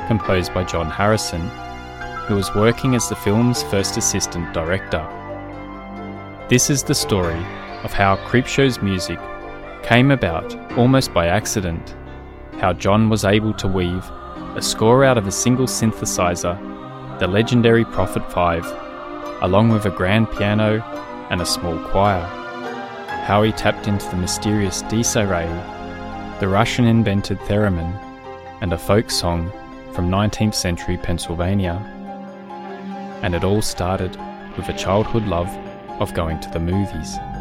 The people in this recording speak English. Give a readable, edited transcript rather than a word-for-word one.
composed by John Harrison, who was working as the film's first assistant director. This is the story of how Creepshow's music came about almost by accident, how John was able to weave a score out of a single synthesizer, the legendary Prophet 5, along with a grand piano and a small choir, how he tapped into the mysterious Disarray, the Russian-invented theremin, and a folk song from 19th century Pennsylvania. And it all started with a childhood love of going to the movies.